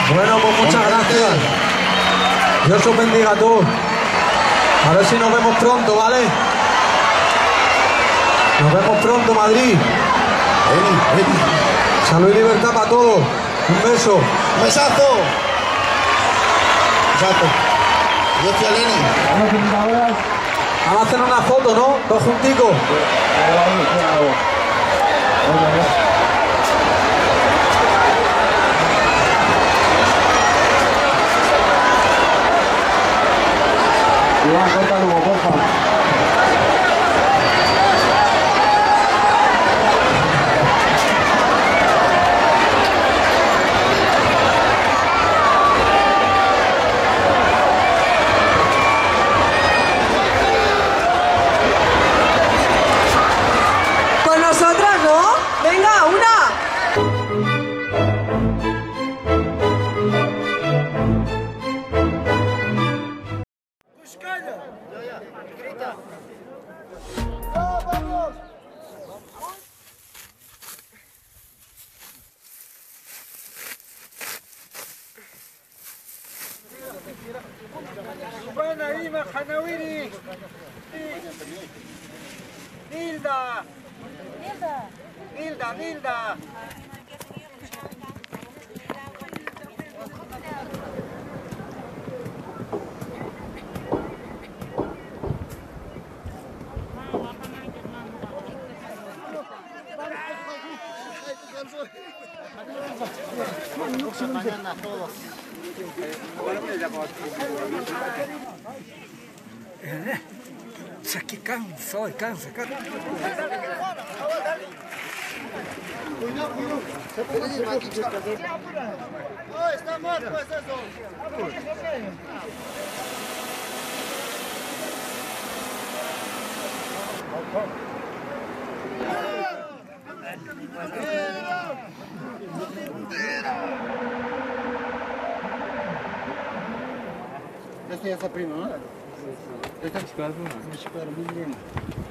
Bueno, pues muchas gracias. Dios os bendiga a todos. A ver si nos vemos pronto, ¿vale? Nos vemos pronto, Madrid. Salud y libertad para todos. Un beso. Un besazo. Exacto. Yo estoy a Lenin. Vamos a hacer una foto, ¿no? Todos junticos. Iván, corta Lugo, porfa. Con nosotras, ¿no? Venga, una. نعيمة خناويري نيلدا نيلدا Mañana todos. Que cansa. Está muerto, pues eso. Esta es esa prima, ¿no? Esta es muy bien.